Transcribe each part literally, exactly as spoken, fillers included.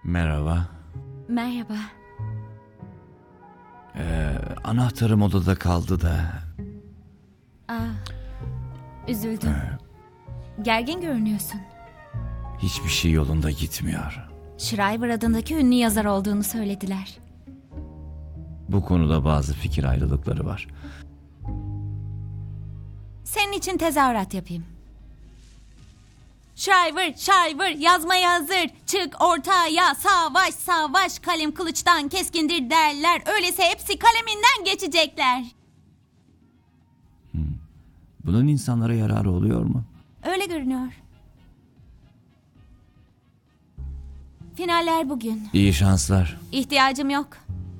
Merhaba. Merhaba. Ee, anahtarım odada kaldı da. Aa, üzüldüm. Gergin görünüyorsun. Hiçbir şey yolunda gitmiyor. Shriver adındaki ünlü yazar olduğunu söylediler. Bu konuda bazı fikir ayrılıkları var. Senin için tezahürat yapayım. Shriver, Shriver yazmaya hazır. Çık ortaya, savaş, savaş. Kalem kılıçtan keskindir derler. Öyleyse hepsi kaleminden geçecekler. Bunun insanlara yararı oluyor mu? Öyle görünüyor. Finaller bugün. İyi şanslar. İhtiyacım yok.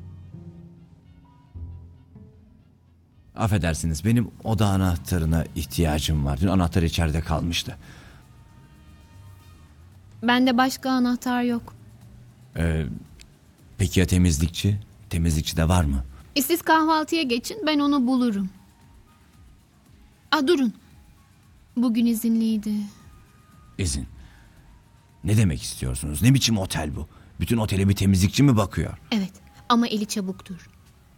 Affedersiniz, benim oda anahtarına ihtiyacım var. Dün anahtar içeride kalmıştı. Bende başka anahtar yok. Ee, peki ya temizlikçi? Temizlikçi de var mı? E siz kahvaltıya geçin, ben onu bulurum. Aa, durun. Bugün izinliydi. İzin. Ne demek istiyorsunuz? Ne biçim otel bu? Bütün otele bir temizlikçi mi bakıyor? Evet, ama eli çabuktur.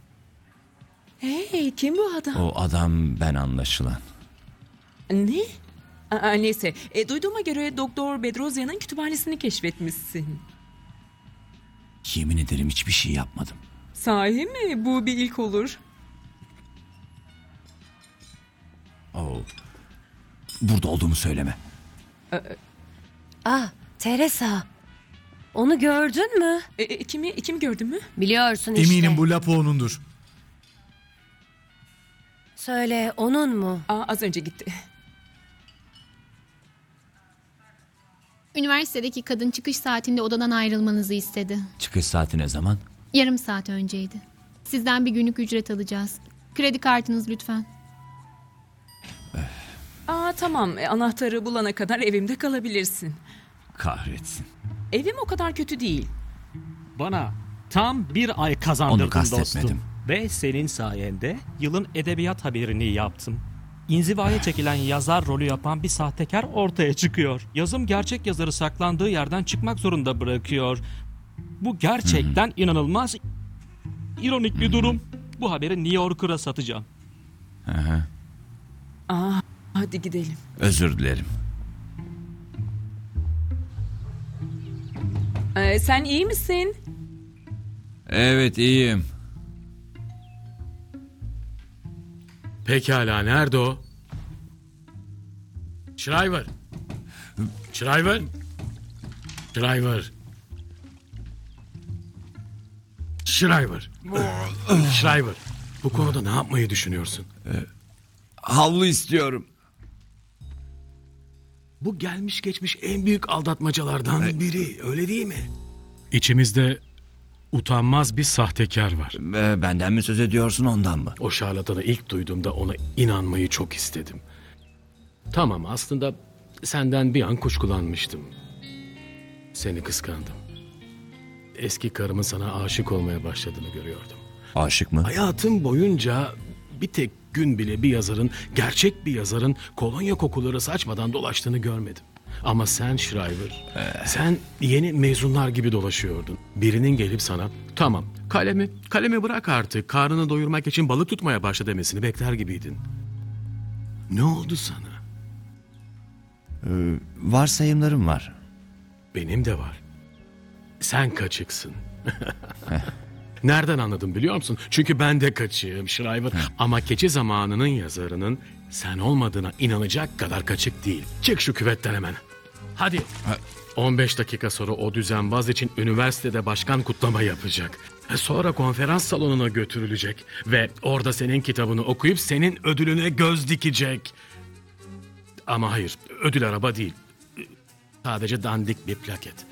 Hey, kim bu adam? O adam ben anlaşılan. Ne? Aa, neyse, e, duyduğuma göre Doktor Bedrozya'nın kütüphanesini keşfetmişsin. Yemin ederim hiçbir şey yapmadım. Sahi mi? Bu bir ilk olur. Oh. Burada olduğumu söyleme. Ah, Teresa. Onu gördün mü? E, e, kimi, kim gördün mü? Biliyorsun işte. Eminim bu Lapo onundur. Söyle, onun mu? Aa, az önce gitti. Üniversitedeki kadın çıkış saatinde odadan ayrılmanızı istedi. Çıkış saati ne zaman? Yarım saat önceydi. Sizden bir günlük ücret alacağız. Kredi kartınız lütfen. Aa, tamam, e, anahtarı bulana kadar evimde kalabilirsin. Kahretsin. Evim o kadar kötü değil. Bana tam bir ay kazandırdın Onu kastetmedim. dostum. Ve senin sayende yılın edebiyat haberini yaptım. İnzivaya çekilen yazar rolü yapan bir sahtekar ortaya çıkıyor. Yazım gerçek yazarı saklandığı yerden çıkmak zorunda bırakıyor. Bu gerçekten Hmm. inanılmaz ironik bir durum. Bu haberi New Yorker'a satacağım. Aha. Aa, hadi gidelim. Özür dilerim. Ee, sen iyi misin? Evet, iyiyim. Pekala, nerede o? Shriver. Shriver. Shriver. Shriver. Shriver. Bu konuda ne yapmayı düşünüyorsun? Havlu istiyorum. Bu gelmiş geçmiş en büyük aldatmacalardan biri, öyle değil mi? İçimizde utanmaz bir sahtekar var. Ee, benden mi söz ediyorsun, ondan mı? O şarlatanı ilk duyduğumda ona inanmayı çok istedim. Tamam, aslında senden bir an kuşkulanmıştım. Seni kıskandım. Eski karımın sana aşık olmaya başladığını görüyordum. Aşık mı? Hayatım boyunca bir tek gün bile bir yazarın, gerçek bir yazarın kolonya kokuları saçmadan dolaştığını görmedim. Ama sen Shriver, sen yeni mezunlar gibi dolaşıyordun. Birinin gelip sana, tamam kalemi, kalemi bırak artık, karnını doyurmak için balık tutmaya başla demesini bekler gibiydin. Ne oldu sana? Ee, varsayımlarım var. Benim de var. Sen kaçıksın. Nereden anladım biliyor musun? Çünkü ben de kaçığım Shriver. Ama Keçi Zamanı'nın yazarının sen olmadığına inanacak kadar kaçık değil. Çık şu küvetten hemen. Hadi. on beş dakika sonra o düzenbaz için üniversitede başkan kutlama yapacak. Sonra konferans salonuna götürülecek. Ve orada senin kitabını okuyup senin ödülüne göz dikecek. Ama hayır, ödül araba değil. Sadece dandik bir plaket.